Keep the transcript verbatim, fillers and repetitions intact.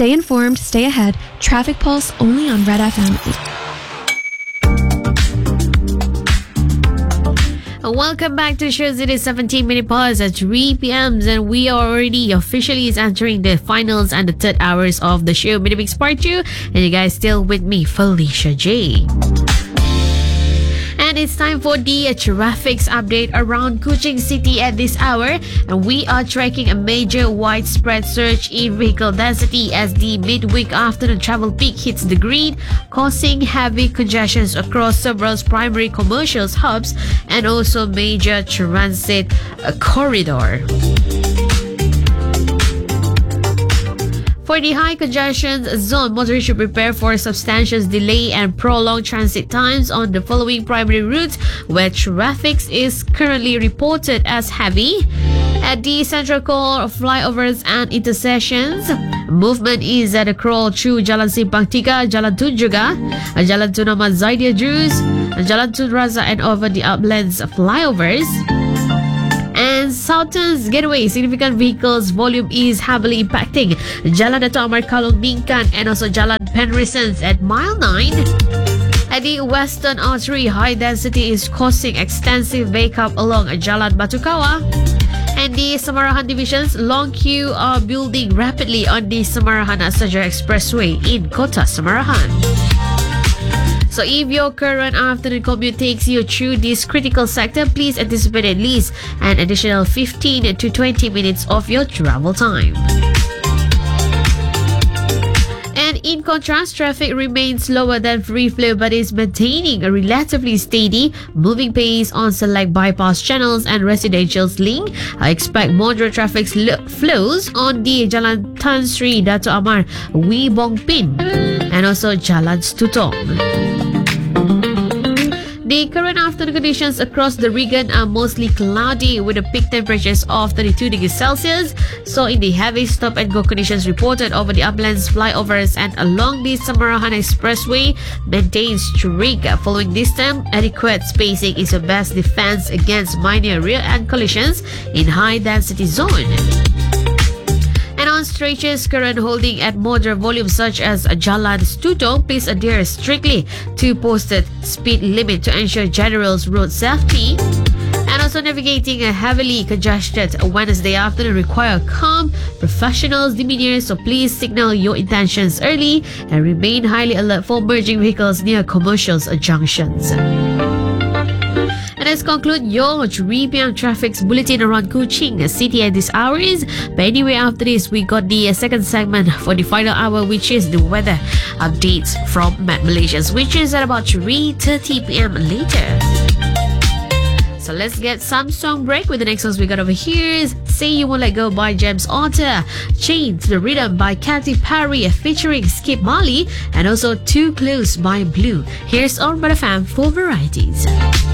Stay informed, stay ahead. Traffic Pulse only on Red F M. Welcome back to the show. It is seventeen minute pause at three p.m. and we are already officially entering the finals and the third hours of the show. Minimix Part two, and you guys still with me, Felicia J. And it's time for the traffic's update around Kuching City at this hour. And we are tracking a major widespread surge in vehicle density as the midweek afternoon travel peak hits the grid, causing heavy congestions across several primary commercial hubs and also major transit uh, corridor. For the high congestion zone, motorists should prepare for substantial delay and prolonged transit times on the following primary routes where traffic is currently reported as heavy. At the central core of flyovers and intersections, movement is at a crawl through Jalan Simpang Tiga, Jalan Tun Juga, Jalan Tun Ahmad Zaidia Drus, Jalan Tun Razak and over the uplands flyovers. And Southern's Getaway, significant vehicles volume is heavily impacting Jalan Dato' Amar Kalong Bingkan and also Jalan Penrisens at mile nine. At the Western Artery, high density is causing extensive backup along Jalan Batukawa. And the Samarahan divisions, long queue are building rapidly on the Samarahan-Sajar Expressway in Kota Samarahan. So if your current afternoon commute takes you through this critical sector, please anticipate at least an additional fifteen to twenty minutes of your travel time. And in contrast, traffic remains slower than free flow but is maintaining a relatively steady moving pace on select bypass channels and residential link. I expect moderate traffic sl- flows on the Jalan Tan Sri Dato' Amar Wee Bong Pin and also Jalan Stutong. The current afternoon conditions across the region are mostly cloudy with the peak temperatures of thirty-two degrees Celsius. So in the heavy stop and go conditions reported over the uplands flyovers and along the Samarahan Expressway maintains strict following this time. Adequate spacing is the best defense against minor rear-end collisions in high density zone. And on stretches current holding at moderate volumes such as Jalan Stutong, please adhere strictly to posted speed limit to ensure general road safety. And also navigating a heavily congested Wednesday afternoon require calm, professional demeanor, so please signal your intentions early and remain highly alert for merging vehicles near commercial junctions. And let's conclude your three p.m. traffic's bulletin around Kuching City at this hours. But anyway, after this, we got the second segment for the final hour, which is the weather updates from Met Malaysia, which is at about three thirty p.m. later. So let's get some song break with the next ones we got over here. Is Say You Won't Let Go by James Otter, Chained to the Rhythm by Katy Perry featuring Skip Marley, and also Too Close by Blue. Here's on Red F M for varieties.